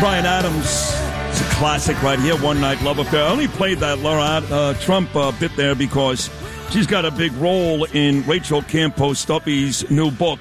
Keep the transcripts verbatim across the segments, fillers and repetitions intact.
Bryan Adams. It's a classic right here, One Night Love Affair. I only played that Laura uh, Trump uh, bit there because she's got a big role in Rachel Campos Stuffy's new book.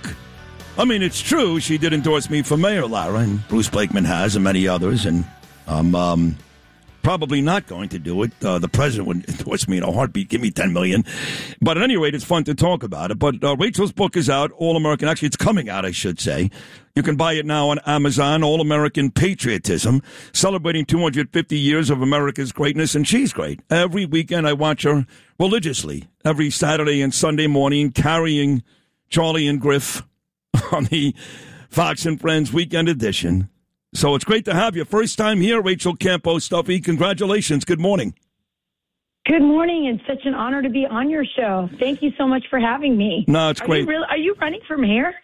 I mean, it's true. She did endorse me for mayor, Lara, and Bruce Blakeman has, and many others, and I'm um, probably not going to do it. Uh, the president would endorse me in a heartbeat, give me ten million dollars. But at any rate, it's fun to talk about it. But uh, Rachel's book is out, All American. Actually, it's coming out, I should say. You can buy it now on Amazon, All American Patriotism, celebrating two hundred fifty years of America's greatness, and she's great. Every weekend I watch her religiously, every Saturday and Sunday morning, carrying Charlie and Griff on the Fox and Friends Weekend Edition. So it's great to have you. First time here, Rachel Campos Stuffy. Congratulations. Good morning. Good morning, and such an honor to be on your show. Thank you so much for having me. No, it's are great. You really, are you running for mayor?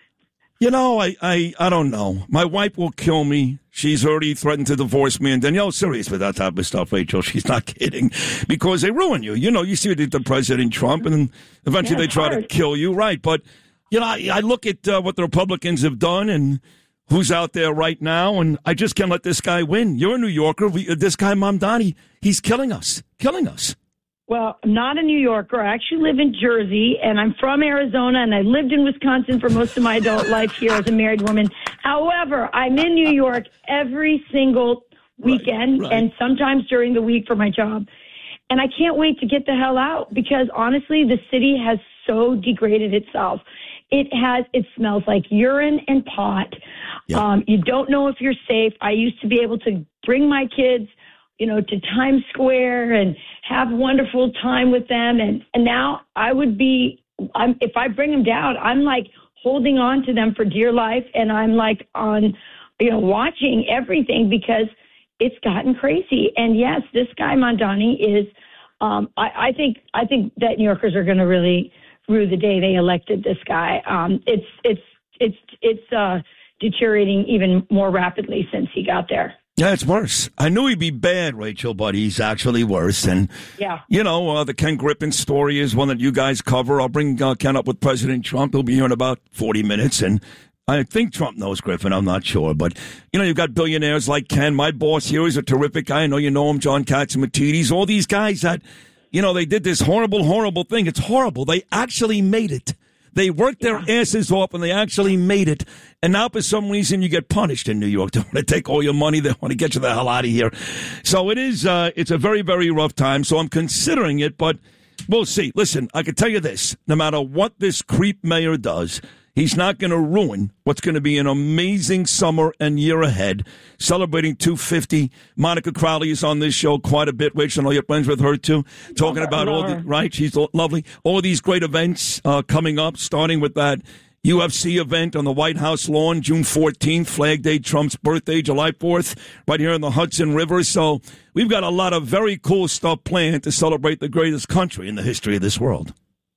You know, I, I, I don't know. My wife will kill me. She's already threatened to divorce me. And Danielle's serious with that type of stuff, Rachel. She's not kidding. Because they ruin you. You know, you see what they did to President Trump, and then eventually yeah, they try hard. to kill you. Right. But, you know, I, I look at uh, what the Republicans have done and who's out there right now, and I just can't let this guy win. You're a New Yorker. We, uh, this guy, Mamdani, he's killing us. Killing us. Well, I'm not a New Yorker. I actually live in Jersey, and I'm from Arizona, and I lived in Wisconsin for most of my adult life here as a married woman. However, I'm in New York every single weekend right, right. and sometimes during the week for my job. And I can't wait to get the hell out because, honestly, the city has so degraded itself. It has, it smells like urine and pot. Yep. Um, you don't know if you're safe. I used to be able to bring my kids you know, to Times Square and have wonderful time with them. And, and now I would be, I'm, if I bring them down, I'm like holding on to them for dear life. And I'm like on, you know, watching everything because it's gotten crazy. And yes, this guy Mamdani is, um, I, I think, I think that New Yorkers are going to really rue the day they elected this guy. Um, it's, it's, it's, it's, uh, deteriorating even more rapidly since he got there. Yeah, it's worse. I knew he'd be bad, Rachel, but he's actually worse. And, yeah. you know, uh, the Ken Griffin story is one that you guys cover. I'll bring uh, Ken up with President Trump. He'll be here in about forty minutes. And I think Trump knows Griffin. I'm not sure. But, you know, you've got billionaires like Ken. My boss here is a terrific guy. I know you know him, John Catsimatidis. All these guys that, you know, they did this horrible, horrible thing. It's horrible. They actually made it. They worked their yeah. asses off, and they actually made it. And now, for some reason, you get punished in New York. They want to take all your money. They want to get you the hell out of here. So it is. Uh, it's a very, very rough time. So I'm considering it, but we'll see. Listen, I can tell you this: no matter what this creep mayor does, he's not going to ruin what's going to be an amazing summer and year ahead. Celebrating two fifty. Monica Crowley is on this show quite a bit. Rachel, I know you're friends with her too. Talking about all the, right? She's lovely. All these great events uh, coming up, starting with that U F C event on the White House lawn, June fourteenth, Flag Day, Trump's birthday, July fourth, right here in the Hudson River. So we've got a lot of very cool stuff planned to celebrate the greatest country in the history of this world.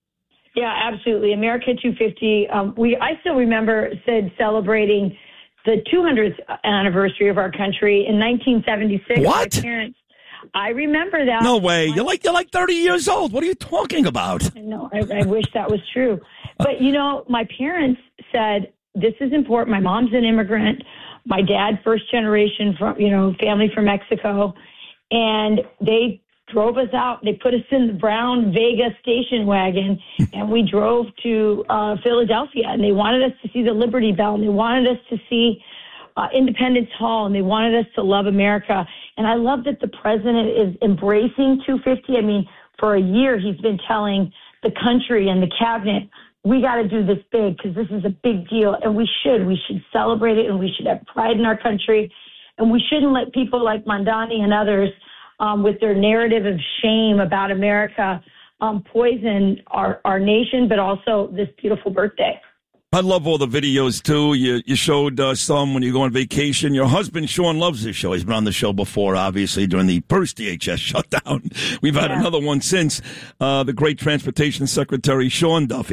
Yeah, absolutely. America two fifty. Um, we I still remember Sid celebrating the two hundredth anniversary of our country in nineteen seventy-six. What? My parents, I remember that. No way. You're like you're like thirty years old. What are you talking about? No, I, I wish that was true. But, you know, my parents said, this is important. My mom's an immigrant. My dad, first generation from, you know, family from Mexico. And they drove us out. They put us in the brown Vega station wagon, and we drove to uh, Philadelphia. And they wanted us to see the Liberty Bell, and they wanted us to see uh, Independence Hall, and they wanted us to love America. And I love that the president is embracing two fifty. I mean, for a year, he's been telling the country and the cabinet, we got to do this big because this is a big deal. And we should. We should celebrate it, and we should have pride in our country. And we shouldn't let people like Mamdani and others Um, with their narrative of shame about America, um, poison our, our nation, but also this beautiful birthday. I love all the videos, too. You you showed uh, some when you go on vacation. Your husband, Sean, loves this show. He's been on the show before, obviously, during the first D H S shutdown. We've had yeah. another one since. Uh, the great Transportation Secretary, Sean Duffy.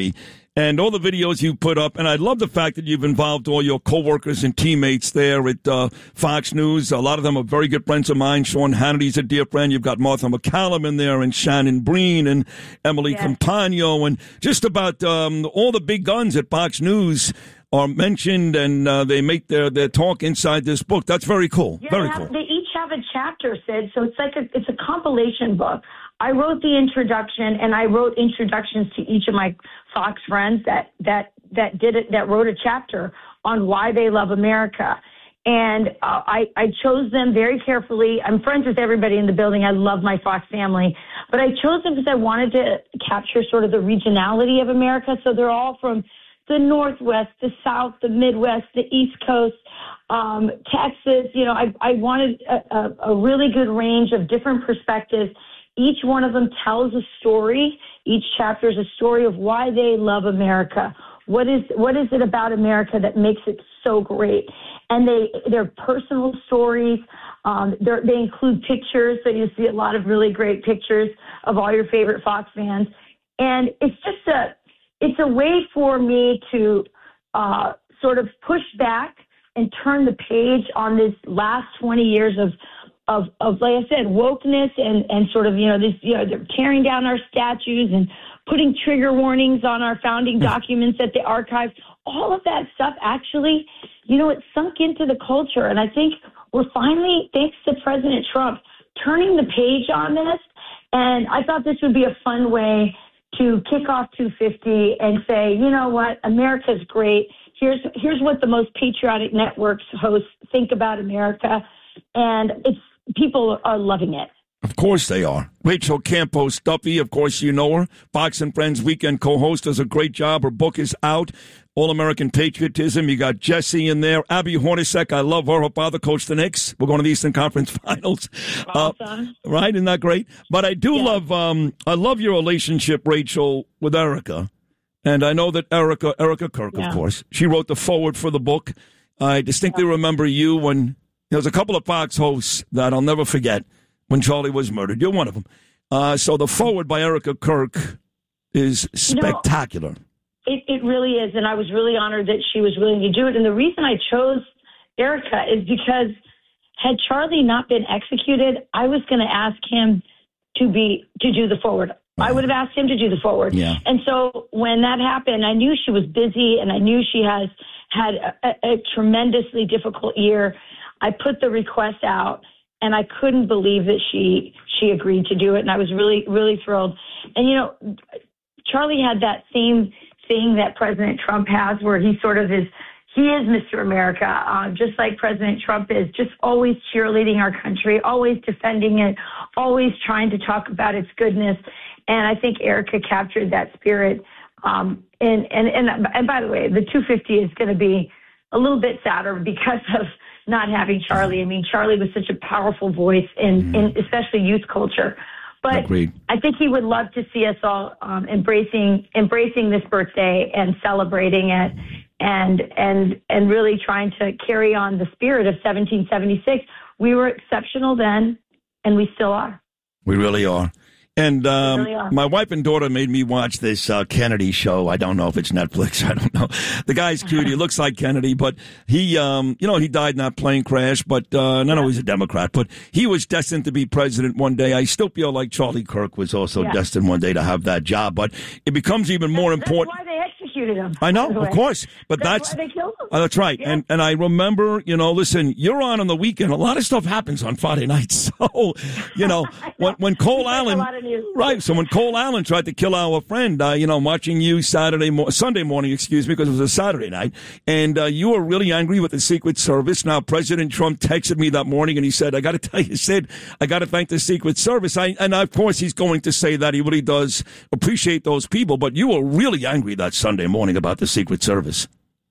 and all the videos you put up. And I love the fact that you've involved all your coworkers and teammates there at uh, Fox News. A lot of them are very good friends of mine. Sean Hannity's a dear friend. You've got Martha McCallum in there, and Shannon Breen, and Emily yes. Compagno, and just about um, all the big guns at Fox News are mentioned, and uh, they make their, their talk inside this book. That's very cool. Yeah, very they, have, cool. They each have a chapter, Sid. So it's like a, it's a compilation book. I wrote the introduction, and I wrote introductions to each of my Fox friends that that that did it, that wrote a chapter on why they love America. And uh, I, I chose them very carefully. I'm friends with everybody in the building. I love my Fox family. But I chose them because I wanted to capture sort of the regionality of America. So they're all from the Northwest, the South, the Midwest, the East Coast, um, Texas. You know, I, I wanted a, a, a really good range of different perspectives. Each one of them tells a story. Each chapter is a story of why they love America. What is what is it about America that makes it so great? And they they're personal stories. Um, they include pictures, so you see a lot of really great pictures of all your favorite Fox fans. And it's just a it's a way for me to uh, sort of push back and turn the page on this last twenty years of Of, of, like I said, wokeness and, and sort of, you know, this, you know, they're tearing down our statues and putting trigger warnings on our founding documents at the archives. All of that stuff actually, you know, it sunk into the culture. And I think we're finally, thanks to President Trump, turning the page on this. And I thought this would be a fun way to kick off two fifty and say, you know what, America's great. Here's, here's what the most patriotic networks hosts think about America. And it's, people are loving it. Of course they are. Rachel Campos Duffy, of course you know her. Fox and Friends weekend co-host, does a great job. Her book is out. All-American Patriotism. You got Jesse in there. Abby Hornacek, I love her. Her father coached the Knicks. We're going to the Eastern Conference Finals. Awesome. Uh, right? Isn't that great? But I do yeah. love, um, I love your relationship, Rachel, with Erica. And I know that Erica, Erica Kirk, yeah. of course, she wrote the foreword for the book. I distinctly yeah. remember you when there was a couple of Fox hosts that I'll never forget when Charlie was murdered. You're one of them. Uh, so the foreword by Erica Kirk is spectacular. You know, it, it really is, and I was really honored that she was willing to do it. And the reason I chose Erica is because had Charlie not been executed, I was going to ask him to be to do the foreword. Oh. I would have asked him to do the foreword. Yeah. And so when that happened, I knew she was busy, and I knew she has had a, a tremendously difficult year. I put the request out, and I couldn't believe that she she agreed to do it, and I was really, really thrilled. And, you know, Charlie had that same thing that President Trump has where he sort of is, he is Mister America, uh, just like President Trump is, just always cheerleading our country, always defending it, always trying to talk about its goodness. And I think Erica captured that spirit. Um, and, and, and, and by the way, the two fifty is going to be a little bit sadder because of not having Charlie. I mean, Charlie was such a powerful voice in, mm. in especially youth culture. But Agreed. I think he would love to see us all um, embracing embracing this birthday and celebrating it, and and and really trying to carry on the spirit of seventeen seventy-six. We were exceptional then, and we still are. We really are. And um, really my wife and daughter made me watch this uh, Kennedy show. I don't know if it's Netflix. I don't know. The guy's cute. He looks like Kennedy, but he, um, you know, he died in that plane crash. But uh, not always a Democrat, but he was destined to be president one day. I still feel like Charlie Kirk was also yeah. destined one day to have that job. But it becomes even more that's, important. That's why they executed him. I know, of course. But that's, that's why they killed him. Uh, that's right. Yeah. And and I remember, you know, listen, you're on on the weekend. A lot of stuff happens on Friday nights. So, you know, when when Cole Allen, right? So when Cole Allen tried to kill our friend, uh, you know, watching you Saturday, mo- Sunday morning, excuse me, because it was a Saturday night, and uh, you were really angry with the Secret Service. Now, President Trump texted me that morning, and he said, "I got to tell you, Sid, I got to thank the Secret Service." I, and of course, he's going to say that he really does appreciate those people. But you were really angry that Sunday morning about the Secret Service.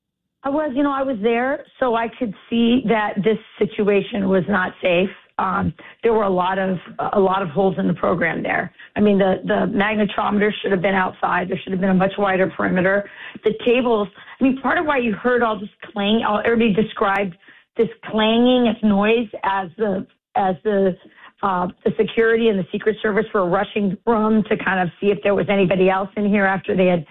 I was, you know, I was there, so I could see that this situation was not safe. Um, there were a lot of a lot of holes in the program there. I mean, the, the magnetometer should have been outside. There should have been a much wider perimeter. The tables, I mean, part of why you heard all this clang, everybody described this clanging of noise as the as the uh, the security and the Secret Service were rushing the room to kind of see if there was anybody else in here after they had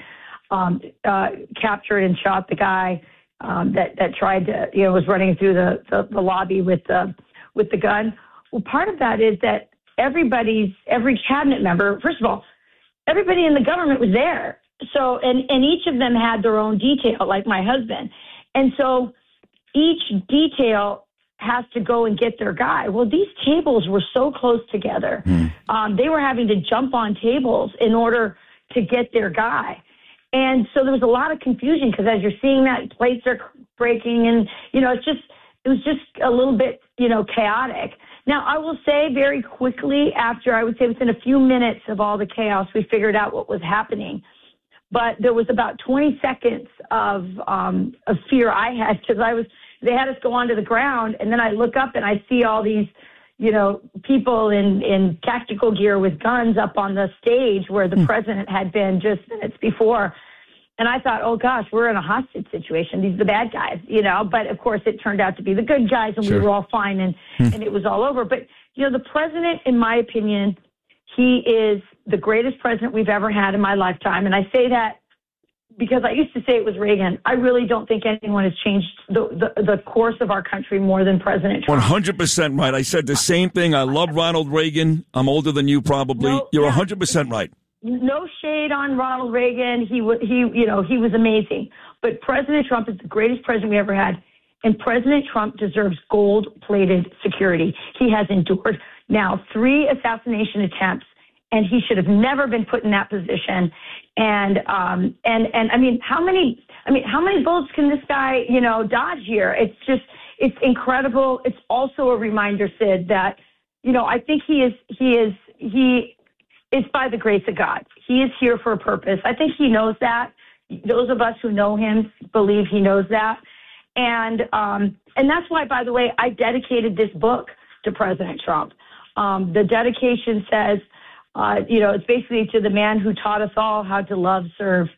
um, uh, captured and shot the guy um, that that tried to, you know, was running through the, the, the lobby with the with the gun. Well, part of that is that everybody's every cabinet member, first of all, everybody in the government was there. So, and, and each of them had their own detail, like my husband. And so each detail has to go and get their guy. Well, these tables were so close together. Mm. Um, they were having to jump on tables in order to get their guy. And so there was a lot of confusion because as you're seeing that, plates are breaking and, you know, it's just, it was just a little bit, you know, chaotic. Now, I will say very quickly after, I would say within a few minutes of all the chaos, we figured out what was happening. But there was about twenty seconds of um, of fear I had because I was they had us go onto the ground, and then I look up and I see all these, you know, people in, in tactical gear with guns up on the stage where the mm. president had been just minutes before. And I thought, oh, gosh, we're in a hostage situation. These are the bad guys, you know. But, of course, it turned out to be the good guys, and sure. we were all fine, and, mm. and it was all over. But, you know, the president, in my opinion, he is the greatest president we've ever had in my lifetime. And I say that because I used to say it was Reagan. I really don't think anyone has changed the, the, the course of our country more than President Trump. one hundred percent right. I said the same thing. I love Ronald Reagan. I'm older than you probably. No, You're yeah. one hundred percent right. No shade on Ronald Reagan. He was, he, you know, he was amazing. But President Trump is the greatest president we ever had. And President Trump deserves gold-plated security. He has endured now three assassination attempts, and he should have never been put in that position. And um, and and I mean, how many? I mean, how many bullets can this guy, you know, dodge here? It's just, it's incredible. It's also a reminder, Sid, that, you know, I think he is he is he is by the grace of God. He is here for a purpose. I think he knows that. Those of us who know him believe he knows that. And um, and that's why, by the way, I dedicated this book to President Trump. Um, the dedication says, uh, you know, it's basically to the man who taught us all how to love, serve,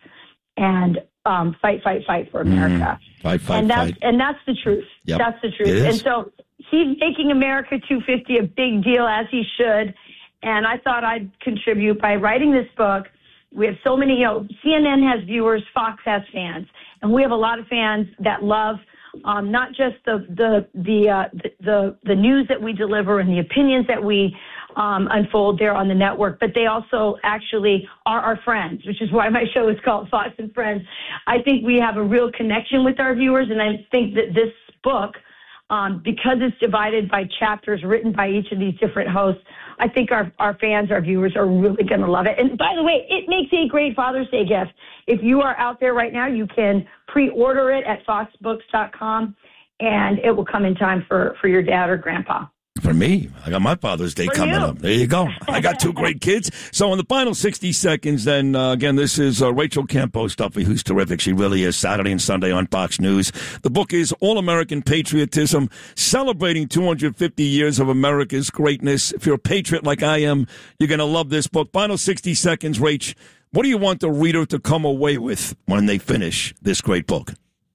and um, fight, fight, fight for America. Mm, fight, fight, and that's, fight. And that's the truth. Yep. That's the truth. And so he's making America two fifty a big deal, as he should. And I thought I'd contribute by writing this book. We have so many, you know, C N N has viewers, Fox has fans, and we have a lot of fans that love um, not just the the the, uh, the the the news that we deliver and the opinions that we um, unfold there on the network, but they also actually are our friends, which is why my show is called Fox and Friends. I think we have a real connection with our viewers, and I think that this book, um, because it's divided by chapters written by each of these different hosts, I think our, our fans, our viewers are really going to love it. And by the way, it makes a great Father's Day gift. If you are out there right now, you can pre-order it at fox books dot com, and it will come in time for, for your dad or grandpa. For me, I got my Father's Day for coming you. up. There you go. I got two great kids. So in the final sixty seconds, then, uh, again, this is uh, Rachel Campo-Stuffy, who's terrific. She really is. Saturday and Sunday on Fox News. The book is All-American Patriotism, celebrating two hundred fifty years of America's greatness. If you're a patriot like I am, you're going to love this book. Final sixty seconds, Rach. What do you want the reader to come away with when they finish this great book?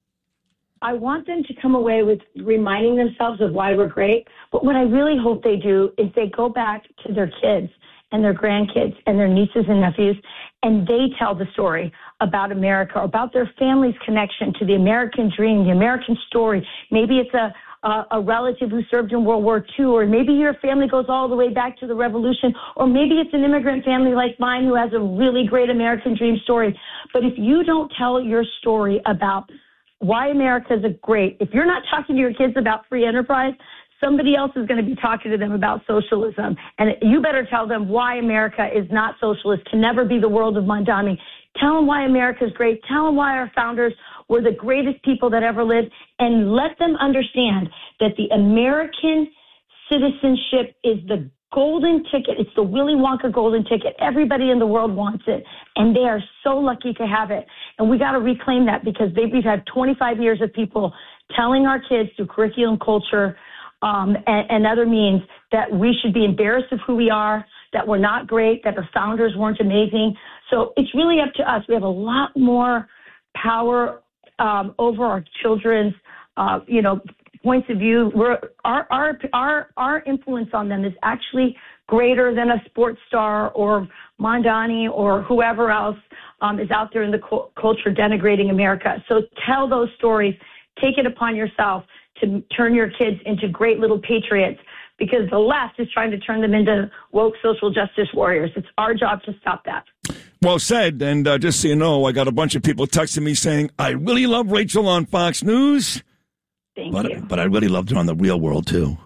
I want them to come away with reminding themselves of why we're great. But what I really hope they do is they go back to their kids and their grandkids and their nieces and nephews, and they tell the story about America, about their family's connection to the American dream, the American story. Maybe it's a, a, a relative who served in World War Two, or maybe your family goes all the way back to the Revolution, or maybe it's an immigrant family like mine who has a really great American dream story. But if you don't tell your story about why America is a great, if you're not talking to your kids about free enterprise, somebody else is going to be talking to them about socialism. And you better tell them why America is not socialist, can never be the world of Mondani. Tell them why America is great. Tell them why our founders were the greatest people that ever lived. And let them understand that the American citizenship is the golden ticket. It's the Willy Wonka golden ticket. Everybody in the world wants it, and they are so lucky to have it. And we got to reclaim that, because they, we've had twenty-five years of people telling our kids through curriculum, culture, um, and, and other means that we should be embarrassed of who we are, that we're not great, that our founders weren't amazing. So it's really up to us. We have a lot more power um, over our children's, uh, you know, points of view. We're, our, our, our, our influence on them is actually greater than a sports star or Mondani or whoever else. um, is out there in the cu- culture denigrating America. So tell those stories. Take it upon yourself to turn your kids into great little patriots, because the left is trying to turn them into woke social justice warriors. It's our job to stop that. Well said. And uh, just so you know, I got a bunch of people texting me saying, I really love Rachel on Fox News. Thank but, you. But I really loved her on The Real World, too.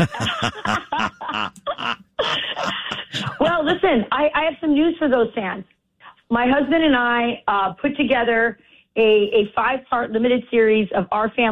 Well, listen, I, I have some news for those fans. My husband and I uh, put together a, a five-part limited series of Our Family